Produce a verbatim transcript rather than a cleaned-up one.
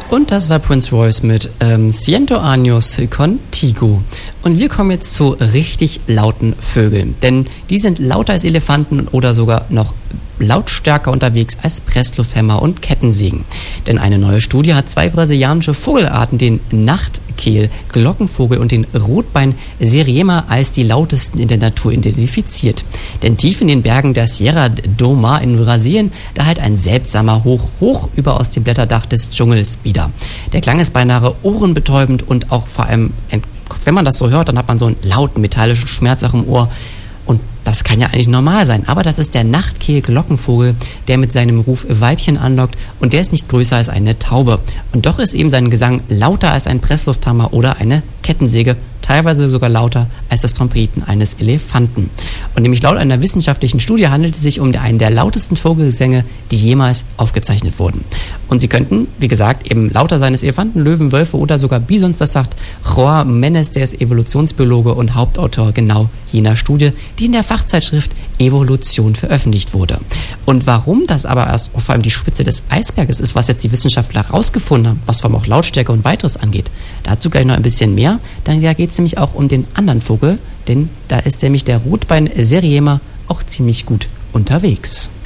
Und das war Prince Royce mit ähm, Ciento Años Contigo. Und wir kommen jetzt zu richtig lauten Vögeln. Denn die sind lauter als Elefanten oder sogar noch lautstärker unterwegs als Presslufthammer und Kettensägen. Denn eine neue Studie hat zwei brasilianische Vogelarten, den Nachtkehl-Glockenvogel und den Rotbein-Seriema, als die lautesten in der Natur identifiziert. Denn tief in den Bergen der Serra do Mar in Brasilien, da halt ein seltsamer Hoch, hoch über aus dem Blätterdach des Dschungels wieder. Der Klang ist beinahe ohrenbetäubend und auch vor allem, wenn man das so hört, dann hat man so einen lauten metallischen Schmerz auch im Ohr. Und das kann ja eigentlich normal sein, aber das ist der Nachtkehl-Glockenvogel, der mit seinem Ruf Weibchen anlockt, und der ist nicht größer als eine Taube. Und doch ist eben sein Gesang lauter als ein Presslufthammer oder eine Kettensäge, teilweise sogar lauter als das Trompeten eines Elefanten. Und nämlich laut einer wissenschaftlichen Studie handelt es sich um einen der lautesten Vogelgesänge, die jemals aufgezeichnet wurden. Und sie könnten, wie gesagt, eben lauter sein als Elefanten, Löwen, Wölfe oder sogar Bisons. Das sagt João Menes, der ist Evolutionsbiologe und Hauptautor genau jener Studie, die in der Fachzeitschrift Evolution veröffentlicht wurde. Und warum das aber erst vor allem die Spitze des Eisberges ist, was jetzt die Wissenschaftler herausgefunden haben, was vor allem auch Lautstärke und weiteres angeht, dazu gleich noch ein bisschen mehr, denn da geht es nämlich auch um den anderen Vogel, denn da ist nämlich der Rotbein-Seriema auch ziemlich gut unterwegs.